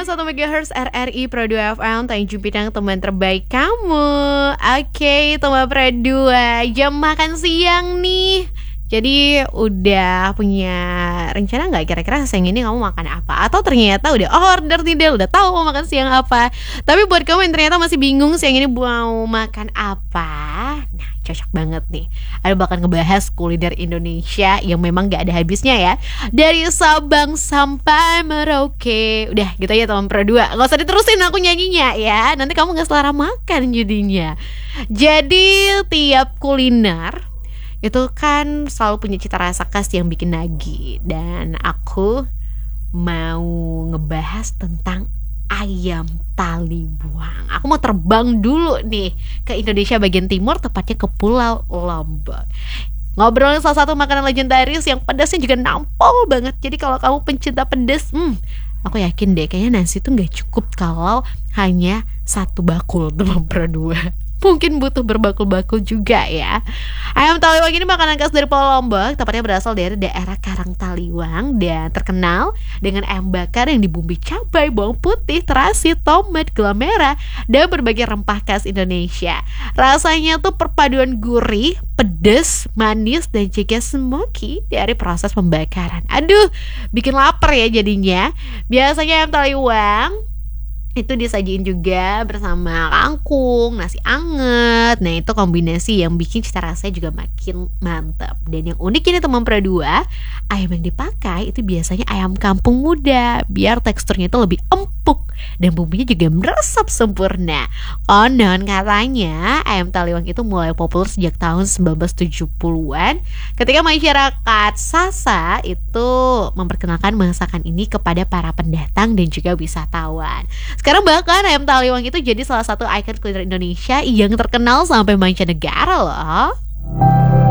MHz RRI Pro 2 FM, Tanjung Pinang, teman terbaik kamu. Oke, teman Pro 2, jam makan siang nih. Jadi udah punya rencana gak kira-kira siang ini kamu makan apa? Atau ternyata udah order nih Del, udah tahu mau makan siang apa. Tapi buat kamu yang ternyata masih bingung siang ini mau makan apa, nah cocok banget nih. Ada bakal ngebahas kuliner Indonesia yang memang gak ada habisnya ya, dari Sabang sampai Merauke. Udah gitu aja teman Pro 2, gak usah diterusin aku nyanyinya ya, nanti kamu gak selera makan jadinya. Jadi tiap kuliner itu kan selalu punya cita rasa khas yang bikin nagih. Dan aku mau ngebahas tentang ayam tali buang. Aku mau terbang dulu nih ke Indonesia bagian timur, tepatnya ke Pulau Lombok. Ngobrolin salah satu makanan legendaris yang pedasnya juga nampol banget. Jadi kalau kamu pencinta pedas, aku yakin deh kayaknya nasi tuh gak cukup kalau hanya satu bakul teman Pro 2. Mungkin butuh berbakul-bakul juga ya. Ayam taliwang ini makanan khas dari Pulau Lombok, tepatnya berasal dari daerah Karang Taliwang dan terkenal dengan ayam bakar yang dibumbui cabai, bawang putih, terasi, tomat, gula merah, dan berbagai rempah khas Indonesia. Rasanya tuh perpaduan gurih, pedas, manis, dan juga smoky dari proses pembakaran. Aduh, bikin lapar ya jadinya. Biasanya ayam taliwang itu disajiin juga bersama kangkung, nasi anget. Nah itu kombinasi yang bikin cita rasanya juga makin mantap. Dan yang unik ini teman Pro 2, ayam yang dipakai itu biasanya ayam kampung muda, biar teksturnya itu lebih empuk dan bumbunya juga meresap sempurna. Konon katanya ayam taliwang itu mulai populer sejak tahun 1970-an ketika masyarakat Sasa itu memperkenalkan masakan ini kepada para pendatang dan juga wisatawan. Sekarang bahkan ayam taliwang itu jadi salah satu ikon kuliner Indonesia yang terkenal sampai mancanegara loh.